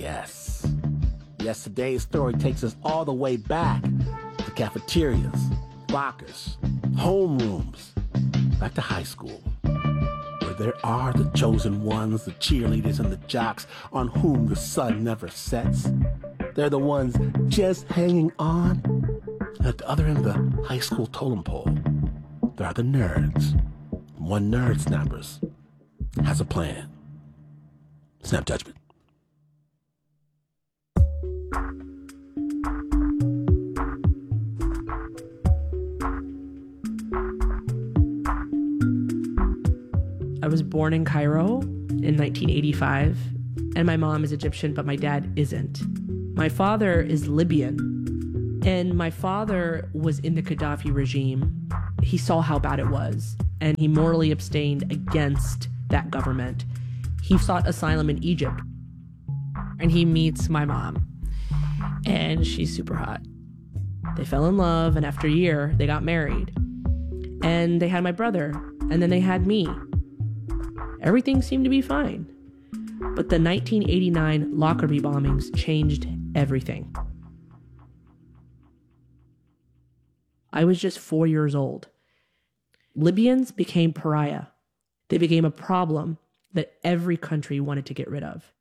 Yes. Yes, today's story takes us all the way back to cafeterias, lockers, homerooms, back to high school, where there are the chosen ones, the cheerleaders and the jocks on whom the sun never sets. They're the ones just hanging on. And at the other end of the high school totem pole, there are the nerds. One nerd snappers has a plan. Snap judgment. I was born in Cairo in 1985, and my mom is Egyptian, but my dad isn't. My father is Libyan, and my father was in the Gaddafi regime. He saw how bad it was, and he morally abstained against that government. He sought asylum in Egypt, and he meets my mom, and she's super hot. They fell in love, and after a year, they got married. And they had my brother, and then they had me. Everything seemed to be fine. But the 1989 Lockerbie bombings changed everything. I was just 4 years old. Libyans became pariah. They became a problem that every country wanted to get rid of.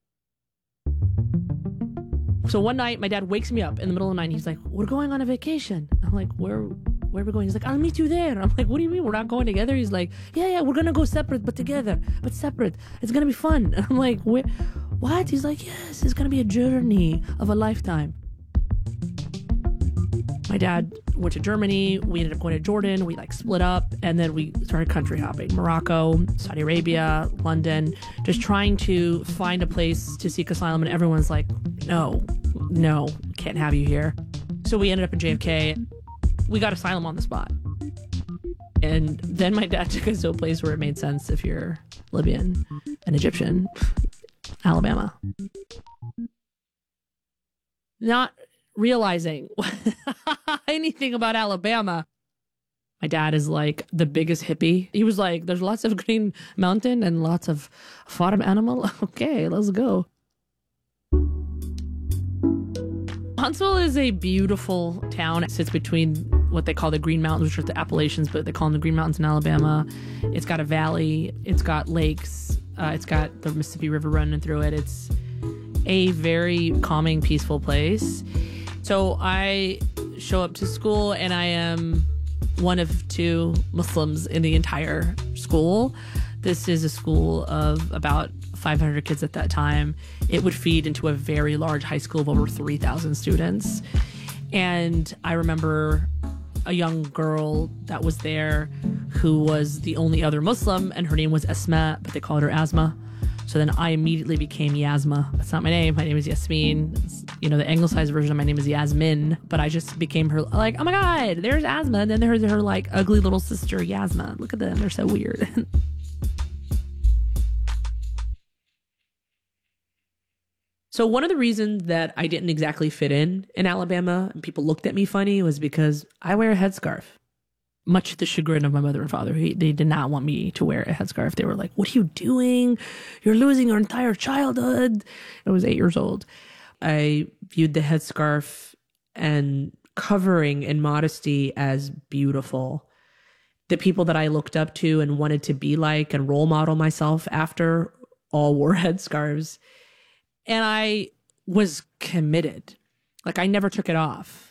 So one night, my dad wakes me up in the middle of the night. And he's like, we're going on a vacation. I'm like, where are we going? He's like, I'll meet you there. I'm like, what do you mean we're not going together? He's like, yeah, we're going to go separate, but together, but separate. It's going to be fun. And I'm like, what? He's like, yes, it's going to be a journey of a lifetime. My dad went to Germany. We ended up going to Jordan. We split up, and then we started country hopping. Morocco, Saudi Arabia, London, just trying to find a place to seek asylum. And everyone's like, no, can't have you here. So we ended up in JFK. We got asylum on the spot. And then my dad took us to a place where it made sense if you're Libyan and Egyptian. Alabama. Not realizing anything about Alabama. My dad is like the biggest hippie. He was like, there's lots of green mountain and lots of farm animal. Okay, let's go. Huntsville is a beautiful town. It sits between what they call the Green Mountains, which are the Appalachians, but they call them the Green Mountains in Alabama. It's got a valley. It's got lakes. It's got the Mississippi River running through it. It's a very calming, peaceful place. So I show up to school, and I am one of two Muslims in the entire school. This is a school of about 500 kids at that time. It would feed into a very large high school of over 3,000 students. And I remember a young girl that was there who was the only other Muslim, and her name was Asma, but they called her Asma. So then I immediately became Yasma. That's not my name. My name is Yasmin. The anglicized version of my name is Yasmin, but I just became her, like, oh my God, there's Asma. And then there's her ugly little sister, Yasma. Look at them. They're so weird. So one of the reasons that I didn't exactly fit in Alabama and people looked at me funny was because I wear a headscarf. Much to the chagrin of my mother and father. They did not want me to wear a headscarf. They were like, what are you doing? You're losing your entire childhood. I was 8 years old. I viewed the headscarf and covering and modesty as beautiful. The people that I looked up to and wanted to be like and role model myself after all wore headscarves. And I was committed. I never took it off.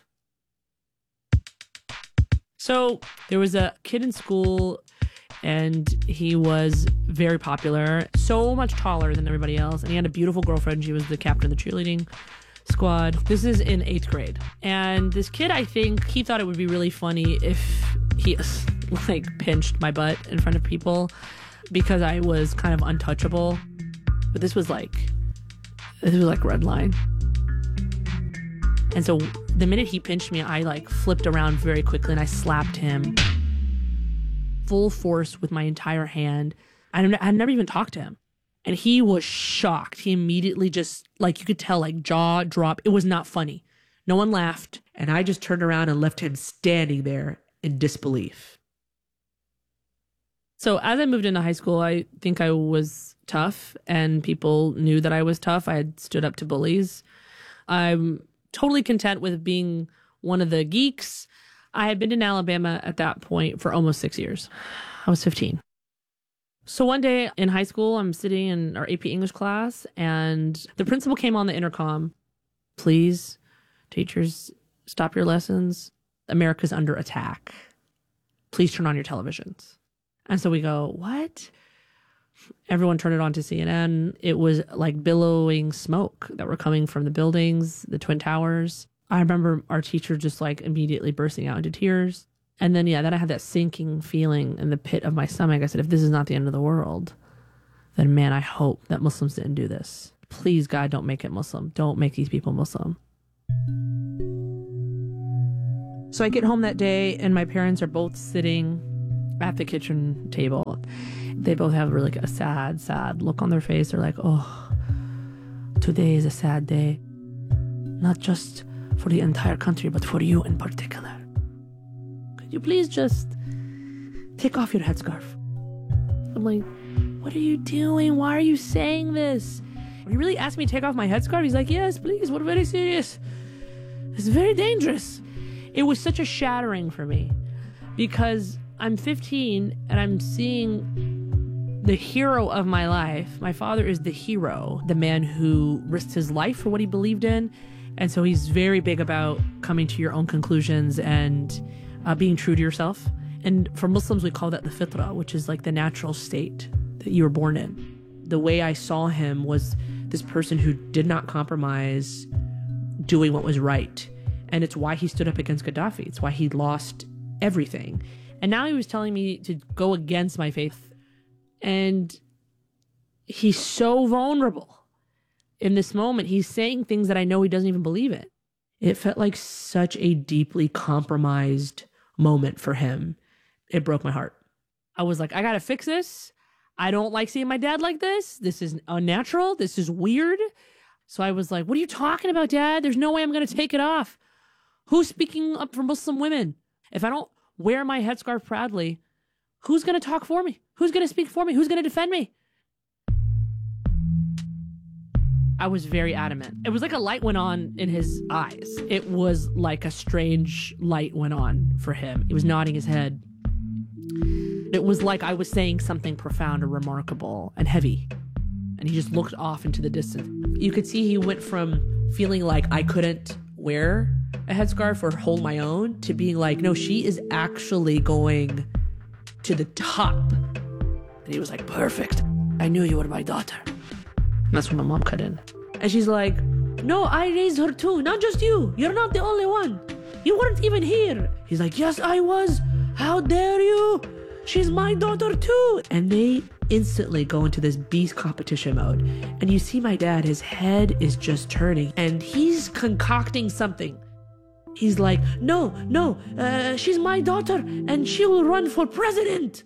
So there was a kid in school, and he was very popular, so much taller than everybody else. And he had a beautiful girlfriend. She was the captain of the cheerleading squad. This is in 8th grade. And this kid, I think, he thought it would be really funny if he pinched my butt in front of people because I was kind of untouchable. But this was like red line. And so the minute he pinched me, I flipped around very quickly and I slapped him full force with my entire hand. I had never even talked to him. And he was shocked. He immediately just, you could tell, jaw drop. It was not funny. No one laughed. And I just turned around and left him standing there in disbelief. So as I moved into high school, I think I was tough and people knew that I was tough. I had stood up to bullies. I'm totally content with being one of the geeks. I had been in Alabama at that point for almost 6 years. I was 15. So one day in high school, I'm sitting in our AP English class and the principal came on the intercom. Please, teachers, stop your lessons. America's under attack. Please turn on your televisions. And so we go, what? Everyone turned it on to CNN. It was like billowing smoke that were coming from the buildings, the Twin Towers. I remember our teacher just like immediately bursting out into tears. And then, then I had that sinking feeling in the pit of my stomach. I said, if this is not the end of the world, then man, I hope that Muslims didn't do this. Please, God, don't make it Muslim. Don't make these people Muslim. So I get home that day and my parents are both sitting at the kitchen table. They both have really a sad look on their face. They're like, oh, today is a sad day. Not just for the entire country, but for you in particular. Could you please just take off your headscarf? I'm like, what are you doing? Why are you saying this? Are you really asking me to take off my headscarf? He's like, yes, please. We're very serious. It's very dangerous. It was such a shattering for me because I'm 15 and I'm seeing the hero of my life. My father is the hero, the man who risked his life for what he believed in. And so he's very big about coming to your own conclusions and being true to yourself. And for Muslims, we call that the fitrah, which is like the natural state that you were born in. The way I saw him was this person who did not compromise doing what was right. And it's why he stood up against Gaddafi. It's why he lost everything. And now he was telling me to go against my faith. And he's so vulnerable in this moment. He's saying things that I know he doesn't even believe in. It felt like such a deeply compromised moment for him. It broke my heart. I was like, I got to fix this. I don't like seeing my dad like this. This is unnatural. This is weird. So I was like, what are you talking about, Dad? There's no way I'm going to take it off. Who's speaking up for Muslim women? If I don't wear my headscarf proudly, who's going to talk for me? Who's going to speak for me? Who's going to defend me? I was very adamant. It was like a light went on in his eyes. It was like a strange light went on for him. He was nodding his head. It was like I was saying something profound or remarkable and heavy. And he just looked off into the distance. You could see he went from feeling like I couldn't wear a headscarf or hold my own to being like, no, she is actually going to the top. And he was like, perfect. I knew you were my daughter. And that's when my mom cut in. And she's like, no, I raised her too. Not just you. You're not the only one. You weren't even here. He's like, yes, I was. How dare you? She's my daughter too. And they instantly go into this beast competition mode. And you see my dad, his head is just turning. And he's concocting something. He's like, no, she's my daughter. And she will run for president.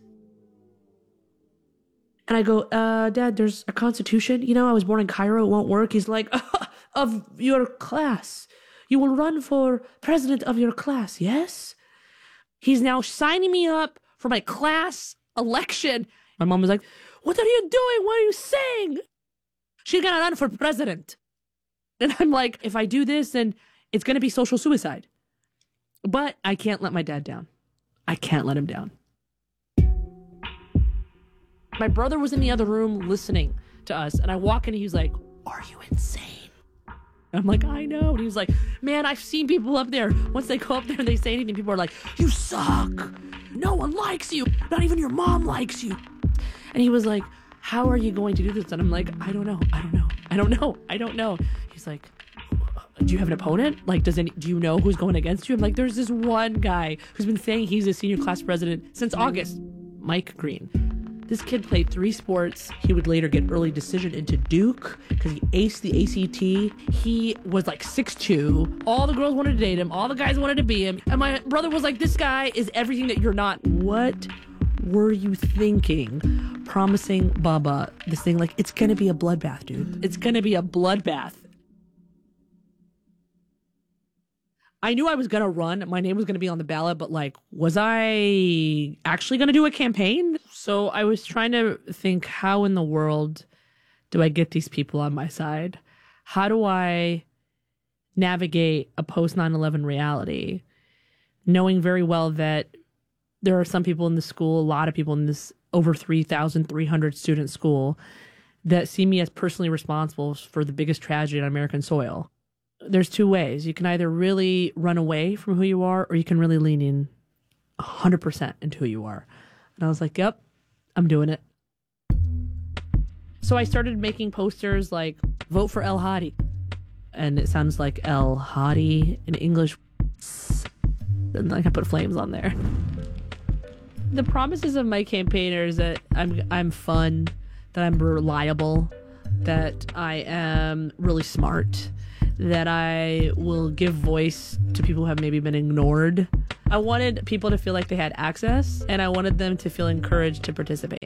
And I go, Dad, there's a constitution. You know, I was born in Cairo. It won't work. He's like, of your class. You will run for president of your class, yes? He's now signing me up for my class election. My mom was like, what are you doing? What are you saying? She's going to run for president. And I'm like, if I do this, then it's going to be social suicide. But I can't let my dad down. I can't let him down. My brother was in the other room listening to us. And I walk in and he's like, are you insane? And I'm like, I know. And he was like, man, I've seen people up there. Once they go up there and they say anything, people are like, you suck. No one likes you. Not even your mom likes you. And he was like, how are you going to do this? And I'm like, I don't know. He's like, do you have an opponent? Like, do you know who's going against you? I'm like, there's this one guy who's been saying he's a senior class president since August, Mike Green. This kid played 3 sports. He would later get early decision into Duke because he aced the ACT. He was like 6'2". All the girls wanted to date him. All the guys wanted to be him. And my brother was like, this guy is everything that you're not. What were you thinking? Promising Baba this thing like, it's going to be a bloodbath, dude. It's going to be a bloodbath. I knew I was going to run. My name was going to be on the ballot, but like, was I actually going to do a campaign? So I was trying to think, how in the world do I get these people on my side? How do I navigate a post 9/11 reality, knowing very well that there are some people in the school, a lot of people in this over 3,300 student school, that see me as personally responsible for the biggest tragedy on American soil. There's two ways. You can either really run away from who you are, or you can really lean in 100% into who you are. And I was like, yep, I'm doing it. So I started making posters like, vote for El Hadi. And it sounds like El Hadi in English. And like I put flames on there. The promises of my campaigners that I'm fun, that I'm reliable, that I am really smart, that I will give voice to people who have maybe been ignored. I wanted people to feel like they had access, and I wanted them to feel encouraged to participate.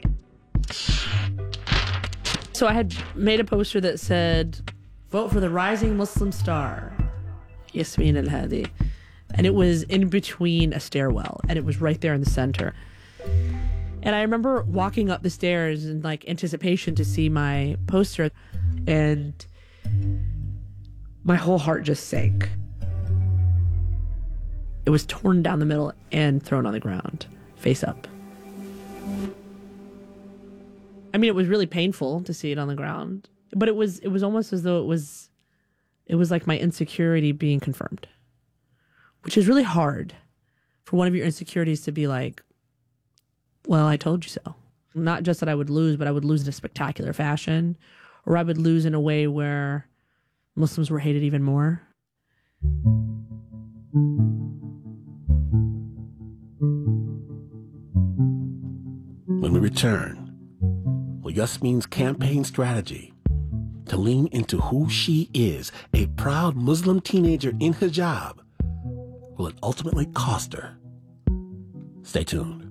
So I had made a poster that said, vote for the rising Muslim star, Yasmin El-Hadi. And it was in between a stairwell, and it was right there in the center. And I remember walking up the stairs in like anticipation to see my poster, and my whole heart just sank. It was torn down the middle and thrown on the ground, face up. I mean, it was really painful to see it on the ground, but it was almost as though it was like my insecurity being confirmed, which is really hard for one of your insecurities to be like, well, I told you so. Not just that I would lose, but I would lose in a spectacular fashion, or I would lose in a way where Muslims were hated even more. When we return, will Yasmin's campaign strategy to lean into who she is, a proud Muslim teenager in hijab, will it ultimately cost her? Stay tuned.